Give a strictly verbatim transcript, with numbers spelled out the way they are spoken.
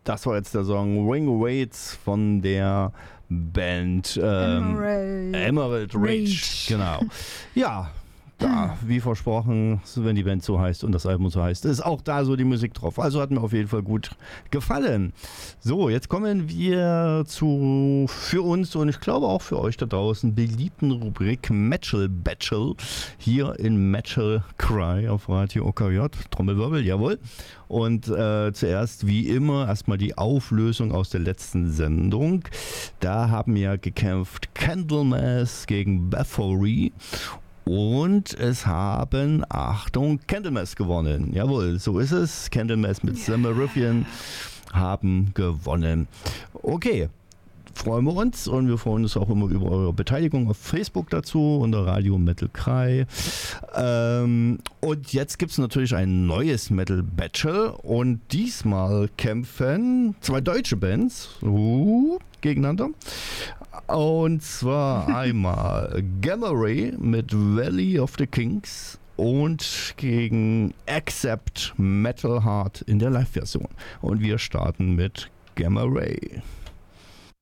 Das war jetzt der Song Ring Waits von der Band ähm, Emerald, Emerald Rage. Rage. Genau. Ja, da, wie versprochen, wenn die Band so heißt und das Album so heißt, ist auch da so die Musik drauf. Also hat mir auf jeden Fall gut gefallen. So, jetzt kommen wir zu für uns und ich glaube auch für euch da draußen beliebten Rubrik Metal Battle hier in Metal Cry auf Radio O K J. Trommelwirbel, jawohl. Und äh, zuerst wie immer erstmal die Auflösung aus der letzten Sendung. Da haben ja gekämpft Candlemass gegen Bathory. Und es haben, Achtung, Candlemass gewonnen. Jawohl, so ist es. Candlemass mit Samarifian haben gewonnen. Okay, freuen wir uns und wir freuen uns auch immer über eure Beteiligung auf Facebook dazu unter Radio Metal Cry. Ähm, und jetzt gibt es natürlich ein neues Metal Battle und diesmal kämpfen zwei deutsche Bands uh, gegeneinander. Und zwar einmal Gamma Ray mit Valley of the Kings und gegen Accept Metal Heart in der Live-Version. Und wir starten mit Gamma Ray.